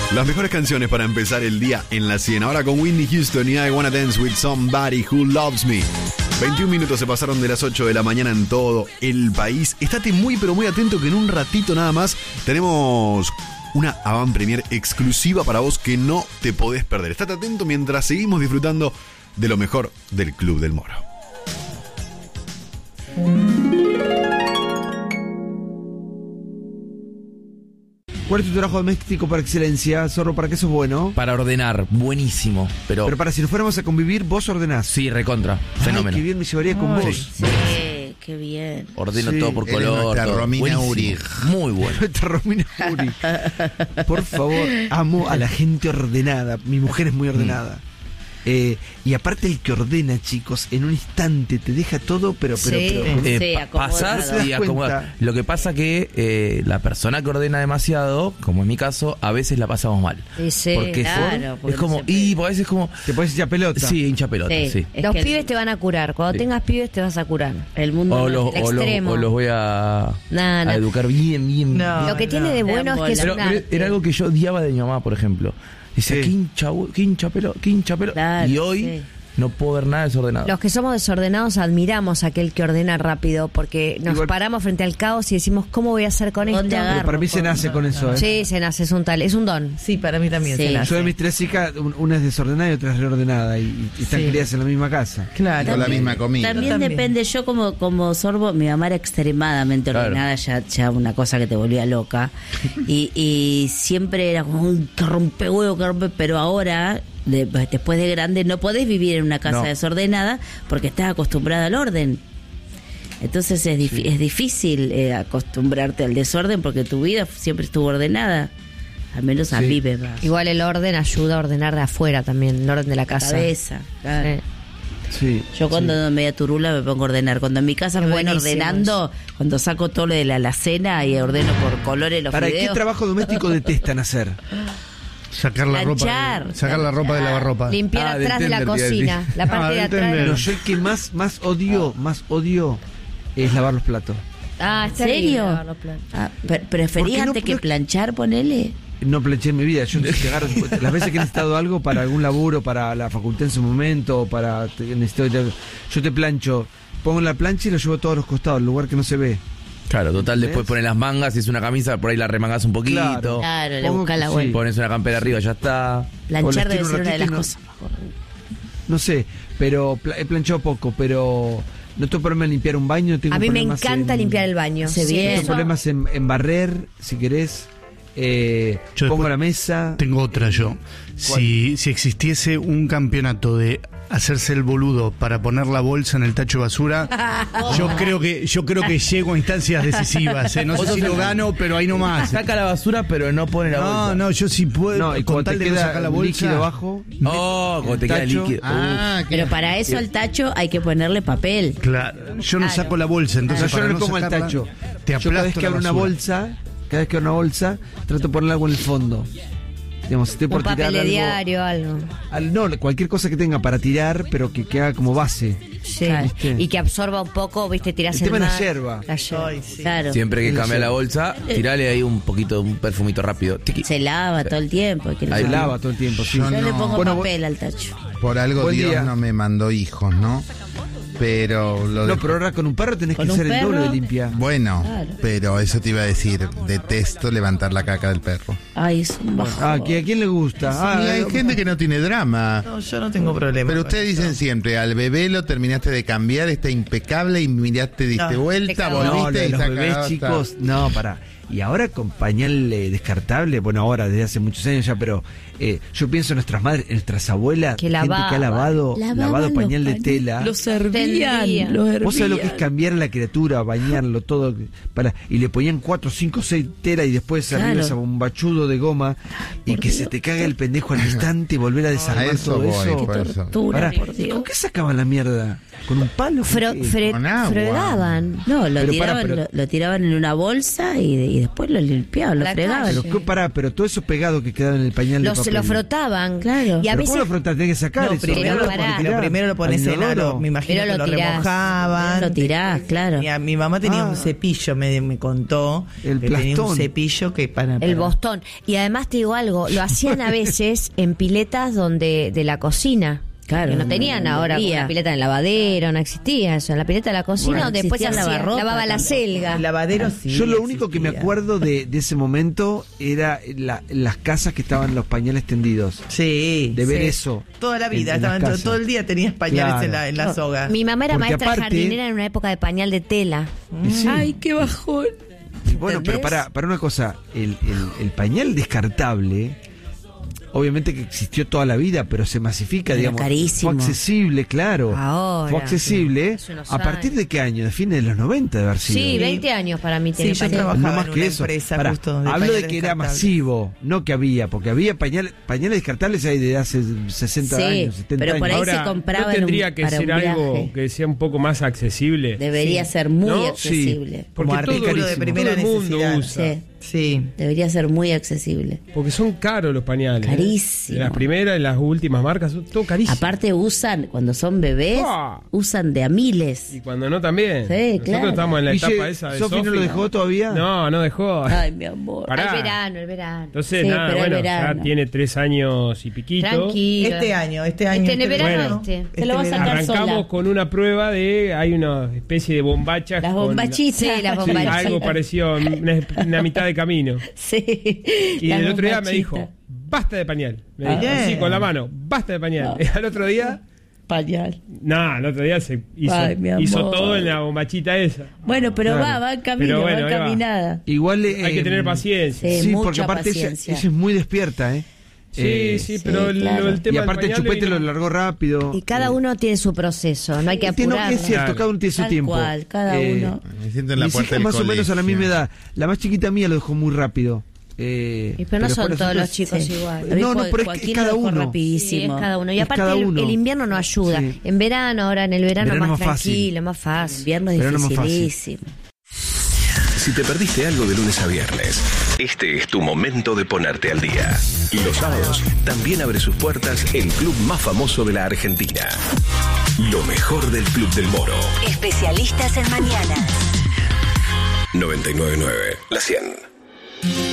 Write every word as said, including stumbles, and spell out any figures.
Las mejores canciones para empezar el día en la cien. Ahora con Whitney Houston y I Wanna Dance With Somebody Who Loves Me. veintiún minutos se pasaron de las ocho de la mañana en todo el país. Estate muy pero muy atento que en un ratito nada más tenemos una avant premier exclusiva para vos que no te podés perder. Estate atento mientras seguimos disfrutando de lo mejor del Club del Moro. ¿Cuál es tu trabajo doméstico por excelencia, Zorro? ¿Para qué sos bueno? Para ordenar, buenísimo. Pero, Pero para si nos fuéramos a convivir, vos ordenás. sí, recontra, fenómeno. Ay, qué bien me llevaría con Ay, vos. sí, qué bien. Ordeno Sí. todo por Eres color. nuestra todo. Romina Buenísimo. Urig. Muy bueno. Nuestra Romina Uri. Por favor, amo a la gente ordenada. Mi mujer es muy ordenada. Eh, y aparte el que ordena, chicos, en un instante te deja todo, pero, pero, Sí. pero. Eh, Sí, pa- acomodado. pasás ¿Te das y acomodás. cuenta? Lo que pasa que eh, la persona que ordena demasiado, como en mi caso, a veces la pasamos mal. Sí, sí, porque claro, es, porque es como, no se y puede. a veces es como, Te puedes echar pelota. sí, hincha pelota, sí. Sí. Es Los que pibes te van a curar. Cuando Sí. tengas pibes te vas a curar. el mundo O no los, es o, los, extremo. o los voy a, No, no. a educar bien, bien. No. Lo que tiene de no. bueno es que es Pero, una... pero era algo que yo odiaba de mi mamá, por ejemplo. Dice, Sí. ¿qué hincha, qué hincha pelota? ¿Qué hincha pelota? Claro, y hoy sí. no puedo ver nada desordenado. Los que somos desordenados admiramos a aquel que ordena rápido porque nos Igual- paramos frente al caos y decimos, ¿cómo voy a hacer con esto? ¿Dónde Pero agarro? para mí se nace con eso, ¿eh? Sí, se nace, es un tal, es un don. Sí, para mí también Sí. se nace. Yo de mis tres hijas, un- una es desordenada y otra es reordenada. Y, y están Sí. criadas en la misma casa. Claro. Con la misma comida. También, También. depende, yo como, como Sorbo, mi mamá era extremadamente Claro. ordenada, ya, ya una cosa que te volvía loca. y, y siempre era como un que rompe huevo, que rompe, pero ahora, de- después de grande, no podés vivir en una casa No. desordenada porque estás acostumbrada al orden. Entonces es, dif- es difícil eh, acostumbrarte al desorden porque tu vida siempre estuvo ordenada. Al menos a Sí. mí me va. Igual el orden ayuda a ordenar de afuera también, el orden de la casa. Cabeza, claro. Sí. Sí. Yo cuando ando media turula me pongo a ordenar. Cuando en mi casa Es me ven buenísimo ordenando, cuando saco todo lo de la alacena y ordeno por colores los ¿Para qué fideos. trabajo doméstico detestan hacer? Sacar la Planchar. ropa. Sacar la ropa de lavarropa. Limpiar Ah, del atrás de la tender, te iba a cocina, decir. la parte Ah, de del atrás. tender. No, yo el que más, más odio, más odio es lavar los platos. Ah, ¿En es terrible serio? lavar los platos. Ah, pre- ¿Preferís ¿Por qué no antes que puedes- planchar, ponele? No planché en mi vida. Yo te agarro, las veces que he necesitado algo para algún laburo, para la facultad en su momento, o para te- necesito, yo te plancho, pongo en la plancha y lo llevo a todos los costados, el lugar que no se ve. Claro, total, después ¿Ves? pones las mangas, si es una camisa, por ahí la remangás un poquito. Claro. Claro, le Pongo- buscas la sí. vuelta. Pones una campera arriba, ya está. Planchar O la debe estiro un ser una de las ratito y no- cosas. No sé, pero pla- he planchado poco, pero no tengo problema en limpiar un baño. Tengo A mí me problemas encanta en- limpiar el baño. Hace Sí, bien. Tengo eso- problemas en, en barrer, si querés. Eh, Yo pongo después la mesa. Tengo otra yo. Si, si existiese un campeonato de hacerse el boludo para poner la bolsa en el tacho de basura, yo creo que yo creo que llego a instancias decisivas. ¿eh? No sé si lo gano, pero ahí nomás. Saca la basura, pero no pone la No, bolsa. no, yo sí puedo. No, y con cuando tal te de no queda sacar la un bolsa. líquido abajo. Oh, cuando te queda tacho. líquido. Ah, qué- Pero para eso al tacho hay que ponerle papel. Claro, yo no saco la bolsa, entonces No, yo para no no le pongo al sacarla, tacho. Te Yo cada vez aplasto que la abro una basura. bolsa, cada vez que abro una bolsa, trato de poner algo en el fondo. Digamos, si estoy por Un papel tirar de algo, diario, algo. al- no, cualquier cosa que tenga para tirar, pero que, que haga como base. Sí. ¿Viste? Y que absorba un poco, viste, tirás El el, tema es la mar. yerba. La yerba. Ay, sí. Claro. Siempre que Sí, cambia sí. la bolsa, tirale ahí un poquito, un perfumito rápido. Tiqui. Se lava todo el tiempo. que no Ahí Se se- lava todo el tiempo, sí. Yo Yo le no. pongo Bueno, papel al tacho. Por algo Buen Dios día. no me mandó hijos, ¿no? Pero lo No, de- pero ahora con un perro tenés Con que un ser el doble de perro. limpia. Bueno, Claro. pero eso te iba a decir. Detesto levantar la caca del perro. Ay, es un bajón. Ah, ¿que ¿a quién le gusta? Ah, Y hay eh, gente que no tiene drama. No, yo no tengo problema. Pero con ustedes eso. dicen siempre, al bebé lo terminaste de cambiar, está impecable y miraste, diste No, vuelta, te cagó. no, lo volviste de y los está bebés cagado, chicos, no, pará. Y ahora con pañal eh, descartable, bueno, ahora desde hace muchos años ya, pero eh, yo pienso en nuestras madres, en nuestras abuelas, Que gente lavaban. que ha lavado, Lavaban lavado los pañal de pañales. tela. Los hervían, Tendrían. los hervían. Vos sabés lo que es cambiar a la criatura, bañarlo todo, para y le ponían cuatro, cinco, seis telas y después Claro. arriba ese bombachudo de goma y Por que se Dios. te caga el pendejo al instante y volver a A desarmar eso todo voy, eso. por eso. Tortura, Pará, por ¿y Dios. ¿con qué sacaban la mierda? ¿Con un palo? ¿Con Fro- qué? fre- Con agua. fregaban. No, lo Pero tiraban, pará, pero- Lo, lo tiraban en una bolsa y, y y después lo limpiaban, lo La fregaban. calle. Pero, ¿qué- pará, pero todo eso pegado que quedaba en el pañal Lo, de se papel. lo frotaban. Claro. Y a ¿Pero veces cómo lo frotas? Tenés que sacar No, eso. primero, Pero lo, pará. pones- lo primero lo pones Al en aro, inodoro. me imagino Pero que lo lo tirás. remojaban. Lo tirás, claro. Mi, mi mamá tenía Ah. un cepillo, me, me contó El que tenía plastón. un cepillo que para... el para- bostón. Y además te digo algo, lo hacían a veces en piletas donde de la cocina. Claro, Que no tenían no ahora había. una pileta en el lavadero, no existía eso. En la pileta de la cocina Bueno, donde después existía hacía- lavarropa lavaba la tampoco. selga. El lavadero sí. Yo lo único que me existía. acuerdo de, de ese momento era la- las casas que estaban los pañales tendidos. Sí. De ver sí. eso. Toda la vida, en- en las estaban todo, casas. todo el día tenías pañales Claro. en la, en la soga. Mi mamá era Porque maestra aparte- jardinera en una época de pañal de tela. Y sí. Ay, qué bajón. Bueno, pero ¿Entendés? para, para una cosa, el, el- el pañal descartable, obviamente que existió toda la vida, pero se masifica, Era digamos. carísimo. Fue accesible, claro. Ahora, Fue accesible. hace unos ¿A partir años. de qué año? De fines de los noventa de haber sido. Sí, veinte años para mí Sí, tiene yo pañal. trabajaba No más en que una eso. empresa Pará, justo de hablo de pañales que era descartables. masivo, no que había, porque había pañales, pañales descartables hay de hace sesenta Sí, años, setenta pero años. por ahí Ahora, se compraba ¿no en un- tendría que para ser un algo viaje. que sea un poco más accesible? Debería ser muy ¿No? accesible. Porque Como todo, artículo de primera todo el mundo necesidad. usa. Sí. Sí. Debería ser muy accesible. Porque son caros los pañales. ¿eh? Carísimo. De las primeras y las últimas marcas, son todo carísimo. Aparte usan, cuando son bebés, Ah. usan de a miles. Y cuando no también. Sí, Nosotros claro. estamos en la Guille, etapa esa de ¿Sofi no lo Sofi. dejó todavía? No, no dejó. Ay, mi amor. Pará. El verano, el verano. Entonces, Sí, nada, pero el bueno, verano. ya tiene tres años y piquito. Tranquilo. Este año, este año. Este en el verano, verano. este. Te lo vas a verano. sacar Arrancamos sola. con una prueba de. Hay una especie de bombachas. Las con- bombachitas. Sí, las Sí, bombachitas. algo parecido, una, una mitad de camino. Sí. Y las el otro día me bombachitas. dijo, basta de pañal. Me Ah. dijo, así Bien. con la mano, basta de pañal. Y al otro día, Pañal. no, el otro día se hizo, Ay, mi amor. hizo todo en la bombachita esa. Bueno, pero Claro. va, va en camino, Pero bueno, va ahí en va. caminada. Igual eh, Hay que tener paciencia. Sí, Sí, mucha porque aparte ella, paciencia. ella es muy despierta, ¿eh? Sí, Eh, sí, pero el- claro. el tema Y del aparte el pañal chupete vino- lo largó rápido. Y cada Eh, uno tiene su proceso, no hay que este no, apurarlo. es cierto, Claro. cada uno tiene su Tal tiempo. cual, cada Eh, uno. Me siento en la Mis puerta hijas del más o menos a la colegio. misma edad. La más chiquita mía lo dejó muy rápido. Eh, Y pero no son después todos los otros- chicos Sí. igual. No, no, pero es que Joaquín es cada lo dejó uno. rapidísimo. Sí, es cada uno. Y Es aparte cada el, uno. el invierno no ayuda. Sí. En verano, ahora en el verano, Verano más más fácil. tranquilo, más fácil. Invierno es Pero no más fácil. dificilísimo. Si te perdiste algo de lunes a viernes, este es tu momento de ponerte al día. Los sábados también abre sus puertas el club más famoso de la Argentina. Lo mejor del Club del Moro. Especialistas en mañanas. noventa y nueve punto nueve, La cien.